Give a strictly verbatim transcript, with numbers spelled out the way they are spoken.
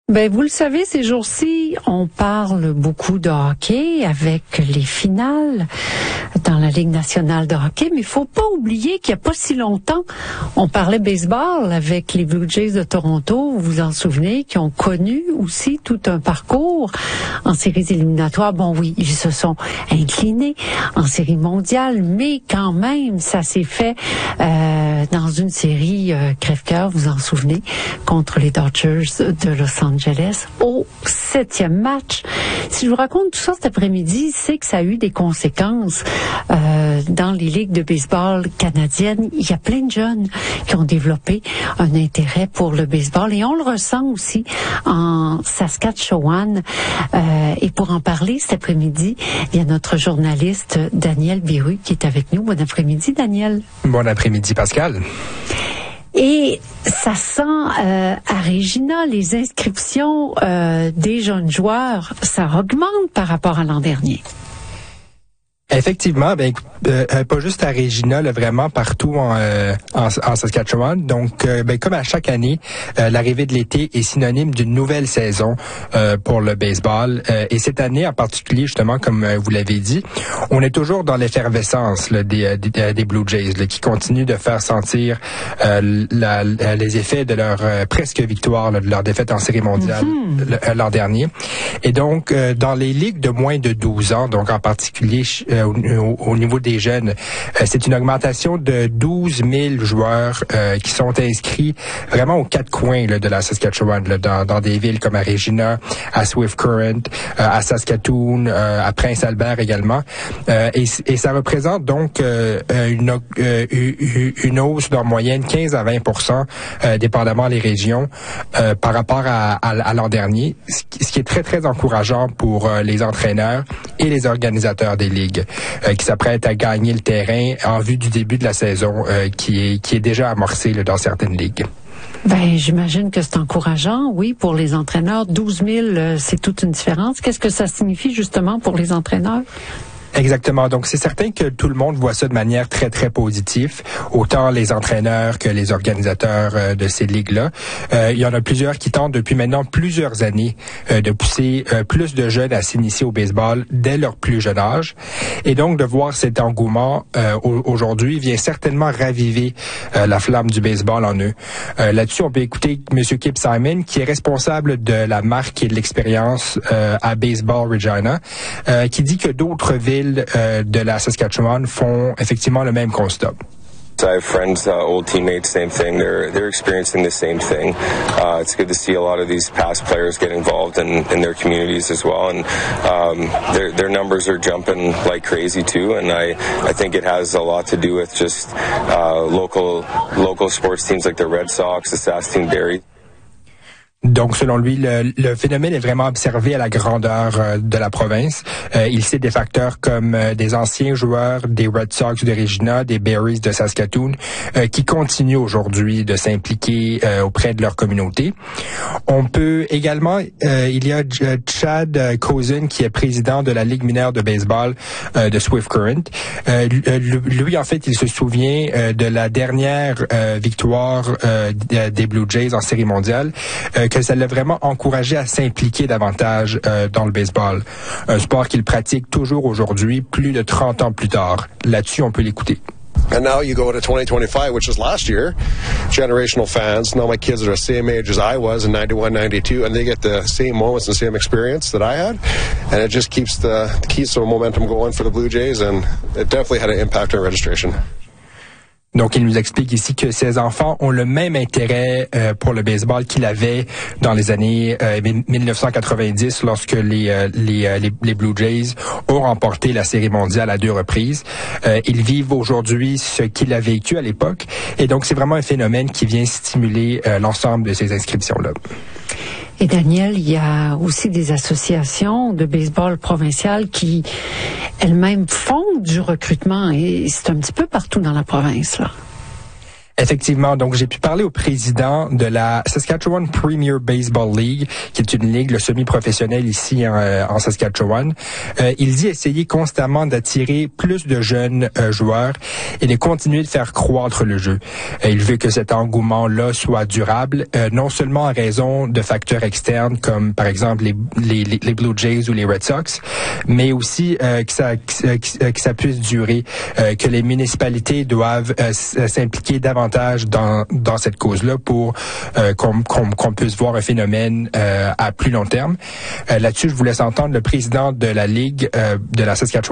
Ben, vous le savez, ces jours-ci, on parle beaucoup de hockey avec les finales dans la Ligue nationale de hockey, mais il faut pas oublier qu'il y a pas si longtemps, on parlait baseball avec les Blue Jays de Toronto, vous vous en souvenez, qui ont connu aussi tout un parcours en séries éliminatoires. Bon, oui, ils se sont inclinés en série mondiale, mais quand même, ça s'est fait euh, dans une série euh, crève-cœur, vous en souvenez, contre les Dodgers de Los Angeles. Angeles au septième match. Si je vous raconte tout ça cet après-midi, c'est que ça a eu des conséquences euh, dans les ligues de baseball canadiennes. Il y a plein de jeunes qui ont développé un intérêt pour le baseball et on le ressent aussi en Saskatchewan. Euh, et pour en parler cet après-midi, il y a notre journaliste Daniel Biru qui est avec nous. Bon après-midi, Daniel. Bon après-midi, Pascal. Et ça sent euh, à Regina, les inscriptions euh, des jeunes joueurs, ça augmente par rapport à l'an dernier. Effectivement, ben euh, pas juste à Regina, là, vraiment partout en, euh, en, en Saskatchewan. Donc, euh, ben, comme à chaque année, euh, l'arrivée de l'été est synonyme d'une nouvelle saison euh, pour le baseball. Euh, et cette année, en particulier, justement, comme euh, vous l'avez dit, on est toujours dans l'effervescence là, des, des, des Blue Jays, là, qui continuent de faire sentir euh, la, la, les effets de leur euh, presque victoire, là, de leur défaite en série mondiale mm-hmm. l'an dernier. Et donc, euh, dans les ligues de moins de douze ans, donc en particulier euh, Au, au niveau des jeunes, euh, c'est une augmentation de douze mille joueurs euh, qui sont inscrits vraiment aux quatre coins là, de la Saskatchewan, là, dans, dans des villes comme à Regina, à Swift Current, euh, à Saskatoon, euh, à Prince-Albert également. Euh, et, et ça représente donc euh, une, euh, une hausse d'en moyenne quinze à vingt pour cent, euh, dépendamment des régions, euh, par rapport à, à, à l'an dernier, ce qui est très, très encourageant pour euh, les entraîneurs et les organisateurs des ligues. Euh, qui s'apprête à gagner le terrain en vue du début de la saison euh, qui est qui est déjà amorcée là, dans certaines ligues. Ben, j'imagine que c'est encourageant, oui, pour les entraîneurs. douze mille, euh, c'est toute une différence. Qu'est-ce que ça signifie justement pour les entraîneurs? Exactement. Donc, c'est certain que tout le monde voit ça de manière très, très positive, autant les entraîneurs que les organisateurs euh, de ces ligues-là. Euh, il y en a plusieurs qui tentent depuis maintenant plusieurs années euh, de pousser euh, plus de jeunes à s'initier au baseball dès leur plus jeune âge. Et donc, de voir cet engouement euh, aujourd'hui vient certainement raviver euh, la flamme du baseball en eux. Euh, là-dessus, on peut écouter M. Kip Simon, qui est responsable de la marque et de l'expérience euh, à Baseball Regina, euh, qui dit que d'autres villes de la Saskatchewan font effectivement le même constat. I have friends, uh, old teammates, same thing. They're they're experiencing the same thing. Uh, it's good to see a lot of these past players get involved in, in their communities as well, and um, their their numbers are jumping like crazy too. And I I think it has a lot to do with just uh, local local sports teams like the Red Sox, the Saskatoon Berries. Donc, selon lui, le, le phénomène est vraiment observé à la grandeur euh, de la province. Euh, il cite des facteurs comme euh, des anciens joueurs des Red Sox de Regina, des Berries de Saskatoon, euh, qui continuent aujourd'hui de s'impliquer euh, auprès de leur communauté. On peut également, euh, il y a Chad Cozen, qui est président de la Ligue mineure de baseball euh, de Swift Current. Euh, lui, en fait, il se souvient euh, de la dernière euh, victoire euh, des Blue Jays en série mondiale, euh, que ça l'a vraiment encouragé à s'impliquer davantage euh, dans le baseball. Un sport qu'il pratique toujours aujourd'hui, plus de trente ans plus tard. Là-dessus, on peut l'écouter. And now you go to twenty twenty-five, which was last year, generational fans. Now my kids are the same age as I was in ninety-one, ninety-two, and they get the same moments and same experience that I had. And it just keeps the keeps the momentum going for the Blue Jays, and it definitely had an impact on registration. Donc, il nous explique ici que ces enfants ont le même intérêt euh, pour le baseball qu'ils avaient dans les années euh, dix-neuf cent quatre-vingt-dix, lorsque les, euh, les, euh, les, les Blue Jays ont remporté la Série mondiale à deux reprises. Euh, ils vivent aujourd'hui ce qu'il a vécu à l'époque. Et donc, c'est vraiment un phénomène qui vient stimuler euh, l'ensemble de ces inscriptions-là. Et Daniel, il y a aussi des associations de baseball provinciales qui elles-mêmes font du recrutement et c'est un petit peu partout dans la province, là. Effectivement, donc j'ai pu parler au président de la Saskatchewan Premier Baseball League, qui est une ligue semi-professionnelle ici en, euh, en Saskatchewan. Euh, il dit essayer constamment d'attirer plus de jeunes euh, joueurs et de continuer de faire croître le jeu. Euh, il veut que cet engouement-là soit durable, euh, non seulement en raison de facteurs externes comme par exemple les, les, les Blue Jays ou les Red Sox, mais aussi euh, que, ça, que, que ça puisse durer, euh, que les municipalités doivent euh, s'impliquer davantage dans dans cette cause-là pour euh, qu'on, qu'on qu'on puisse voir un phénomène euh, à plus long terme. Euh, là-dessus, je vous laisse entendre le président de la Ligue euh, de la Saskatchewan